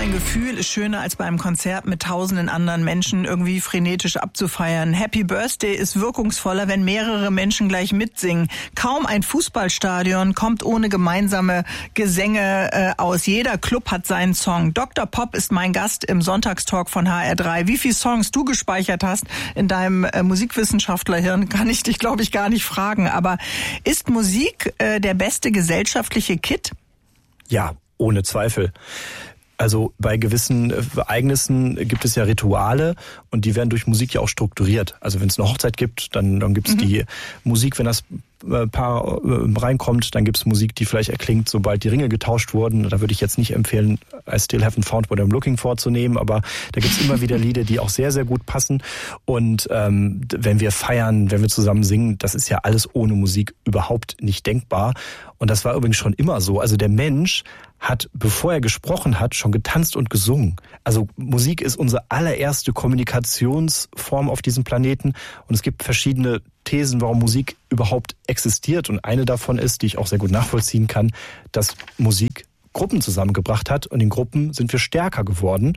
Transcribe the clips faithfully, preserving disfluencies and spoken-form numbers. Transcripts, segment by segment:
Kein Gefühl ist schöner, als bei einem Konzert mit tausenden anderen Menschen irgendwie frenetisch abzufeiern. Happy Birthday ist wirkungsvoller, wenn mehrere Menschen gleich mitsingen. Kaum ein Fußballstadion kommt ohne gemeinsame Gesänge äh, aus. Jeder Club hat seinen Song. Doktor Pop ist mein Gast im Sonntagstalk von H R drei. Wie viele Songs du gespeichert hast in deinem äh, Musikwissenschaftlerhirn, kann ich dich, glaube ich, gar nicht fragen. Aber ist Musik äh, der beste gesellschaftliche Kit? Ja, ohne Zweifel. Also bei gewissen Ereignissen gibt es ja Rituale und die werden durch Musik ja auch strukturiert. Also wenn es eine Hochzeit gibt, dann, dann gibt es mhm. die Musik, wenn das Paar reinkommt, dann gibt es Musik, die vielleicht erklingt, sobald die Ringe getauscht wurden. Da würde ich jetzt nicht empfehlen, I Still Haven't Found What I'm Looking For zu nehmen, aber da gibt es immer wieder Lieder, die auch sehr, sehr gut passen. Und ähm, wenn wir feiern, wenn wir zusammen singen, das ist ja alles ohne Musik überhaupt nicht denkbar. Und das war übrigens schon immer so. Also der Mensch hat, bevor er gesprochen hat, schon getanzt und gesungen. Also Musik ist unsere allererste Kommunikationsform auf diesem Planeten. Und es gibt verschiedene Thesen, warum Musik überhaupt existiert. Und eine davon ist, die ich auch sehr gut nachvollziehen kann, dass Musik Gruppen zusammengebracht hat. Und in Gruppen sind wir stärker geworden.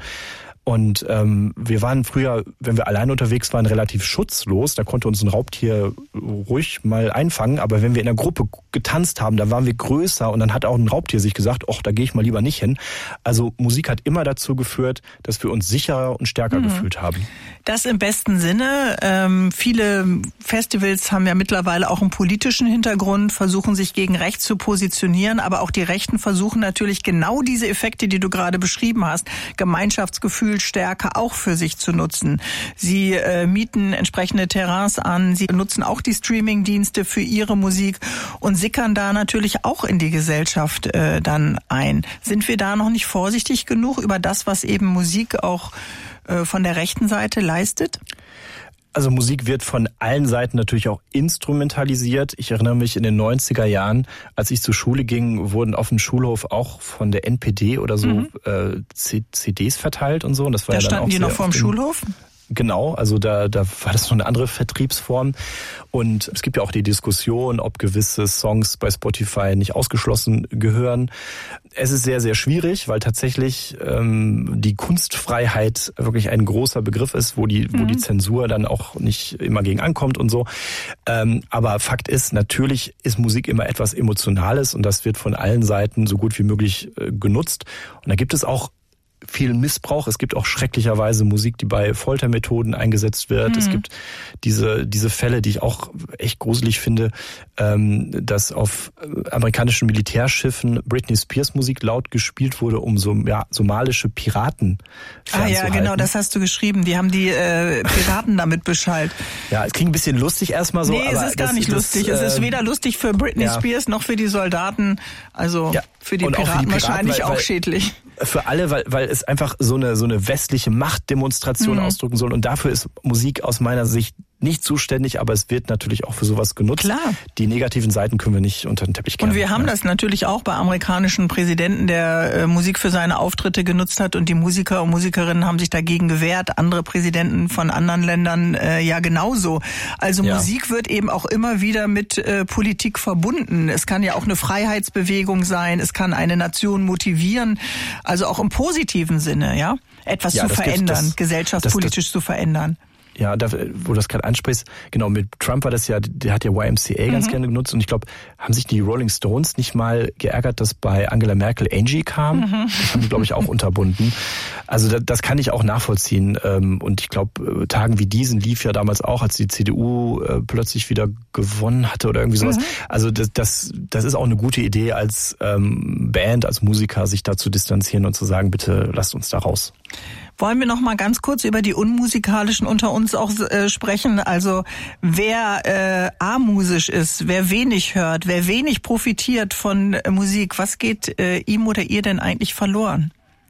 Und ähm, wir waren früher, wenn wir allein unterwegs waren, relativ schutzlos. Da konnte uns ein Raubtier ruhig mal einfangen. Aber wenn wir in einer Gruppe getanzt haben, dann waren wir größer. Und dann hat auch ein Raubtier sich gesagt, ach, da gehe ich mal lieber nicht hin. Also Musik hat immer dazu geführt, dass wir uns sicherer und stärker mhm. gefühlt haben. Das im besten Sinne. Ähm, viele Festivals haben ja mittlerweile auch einen politischen Hintergrund, versuchen sich gegen rechts zu positionieren. Aber auch die Rechten versuchen natürlich genau diese Effekte, die du gerade beschrieben hast, Gemeinschaftsgefühl, Stärke auch für sich zu nutzen. Sie äh, mieten entsprechende Terrains an, sie nutzen auch die Streaming-Dienste für ihre Musik und sickern da natürlich auch in die Gesellschaft äh, dann ein. Sind wir da noch nicht vorsichtig genug über das, was eben Musik auch äh, von der rechten Seite leistet? Also Musik wird von allen Seiten natürlich auch instrumentalisiert. Ich erinnere mich in den neunziger Jahren, als ich zur Schule ging, wurden auf dem Schulhof auch von der N P D oder so mhm. äh, C Ds verteilt und so. Und das war da ja dann standen auch die noch vorm Schulhof? Genau, also da, da war das noch eine andere Vertriebsform. Und es gibt ja auch die Diskussion, ob gewisse Songs bei Spotify nicht ausgeschlossen gehören. Es ist sehr, sehr schwierig, weil tatsächlich ähm, die Kunstfreiheit wirklich ein großer Begriff ist, wo die, mhm. wo die Zensur dann auch nicht immer gegen ankommt und so. Ähm, aber Fakt ist, natürlich ist Musik immer etwas Emotionales und das wird von allen Seiten so gut wie möglich äh, genutzt. Und da gibt es auch viel Missbrauch. Es gibt auch schrecklicherweise Musik, die bei Foltermethoden eingesetzt wird. Mhm. Es gibt diese diese Fälle, die ich auch echt gruselig finde, ähm, dass auf amerikanischen Militärschiffen Britney Spears Musik laut gespielt wurde, um so ja, somalische Piraten fernzuhalten. Ah ja, genau, das hast du geschrieben. Die haben die äh, Piraten damit beschallt. Ja, es klingt ein bisschen lustig erstmal so. Nee, aber es ist gar das, nicht das, lustig. Das, es ist weder lustig für Britney ja. Spears noch für die Soldaten. Also ja. für die Piraten, für die Piraten wahrscheinlich weil, auch weil, schädlich. Für alle, weil, weil es einfach so eine, so eine westliche Machtdemonstration mhm. ausdrücken soll. Und dafür ist Musik aus meiner Sicht nicht zuständig, aber es wird natürlich auch für sowas genutzt. Klar. Die negativen Seiten können wir nicht unter den Teppich kehren. Und wir haben ja. das natürlich auch bei amerikanischen Präsidenten, der äh, Musik für seine Auftritte genutzt hat und die Musiker und Musikerinnen haben sich dagegen gewehrt. Andere Präsidenten von anderen Ländern äh, ja genauso. Also ja. Musik wird eben auch immer wieder mit äh, Politik verbunden. Es kann ja auch eine Freiheitsbewegung sein, es kann eine Nation motivieren, also auch im positiven Sinne, ja, etwas ja, zu verändern, das, gesellschaftspolitisch das, das, zu verändern. Ja, da, wo du das gerade ansprichst, genau, mit Trump war das ja, der hat ja Y M C A mhm. ganz gerne genutzt und ich glaube, haben sich die Rolling Stones nicht mal geärgert, dass bei Angela Merkel Angie kam? Mhm. Das haben die, glaube ich, auch unterbunden. Also das, das kann ich auch nachvollziehen und ich glaube, Tagen wie diesen lief ja damals auch, als die C D U plötzlich wieder gewonnen hatte oder irgendwie sowas. Mhm. Also das, das, das ist auch eine gute Idee als ähm, Band, als Musiker, sich da zu distanzieren und zu sagen, bitte lasst uns da raus. Wollen wir noch mal ganz kurz über die Unmusikalischen unter uns auch äh, sprechen? Also wer äh, amusisch ist, wer wenig hört, wer wenig profitiert von äh, Musik, was geht äh, ihm oder ihr denn eigentlich verloren?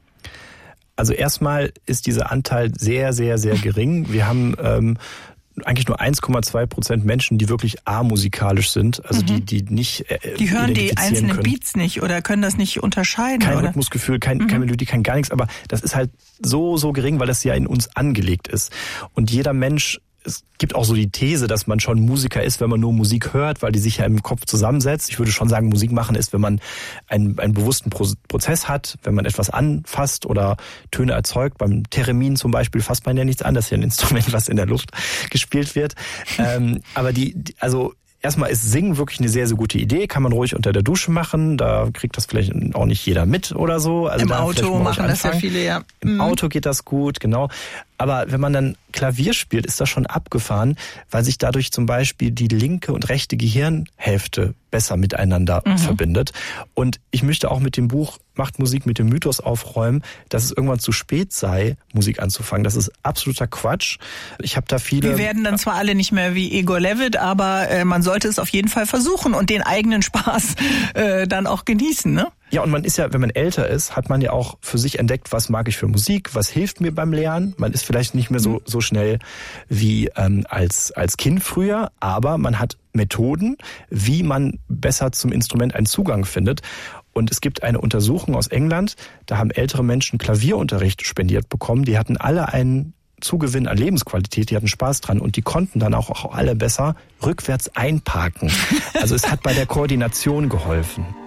Also erstmal ist dieser Anteil sehr, sehr, sehr gering. Wir haben ähm, eigentlich nur eins Komma zwei Prozent Menschen, die wirklich amusikalisch sind, also mhm. die die nicht äh, die hören die einzelnen können. Beats nicht oder können das nicht unterscheiden. Kein oder? Rhythmusgefühl, kein, mhm. keine Melodie, kein gar nichts, aber das ist halt so, so gering, weil das ja in uns angelegt ist. Und jeder Mensch es gibt auch so die These, dass man schon Musiker ist, wenn man nur Musik hört, weil die sich ja im Kopf zusammensetzt. Ich würde schon sagen, Musik machen ist, wenn man einen, einen bewussten Prozess hat, wenn man etwas anfasst oder Töne erzeugt. Beim Theremin zum Beispiel fasst man ja nichts an, das ist ja ein Instrument, was in der Luft gespielt wird. ähm, aber die, also erstmal ist Singen wirklich eine sehr, sehr gute Idee. Kann man ruhig unter der Dusche machen. Da kriegt das vielleicht auch nicht jeder mit oder so. Also Im Auto machen das ja viele, ja. Im mhm. Auto geht das gut, genau. Aber wenn man dann Klavier spielt, ist das schon abgefahren, weil sich dadurch zum Beispiel die linke und rechte Gehirnhälfte besser miteinander mhm. verbindet. Und ich möchte auch mit dem Buch Macht Musik mit dem Mythos aufräumen, dass es irgendwann zu spät sei, Musik anzufangen. Das ist absoluter Quatsch. Ich habe da viele... Wir werden dann zwar alle nicht mehr wie Igor Levit, aber äh, man sollte es auf jeden Fall versuchen und den eigenen Spaß äh, dann auch genießen, ne? Ja, und man ist ja, wenn man älter ist, hat man ja auch für sich entdeckt, was mag ich für Musik, was hilft mir beim Lernen. Man ist vielleicht nicht mehr so so schnell wie ähm, als als Kind früher, aber man hat Methoden, wie man besser zum Instrument einen Zugang findet. Und es gibt eine Untersuchung aus England, da haben ältere Menschen Klavierunterricht spendiert bekommen. Die hatten alle einen Zugewinn an Lebensqualität, die hatten Spaß dran und die konnten dann auch, auch alle besser rückwärts einparken. Also es hat bei der Koordination geholfen.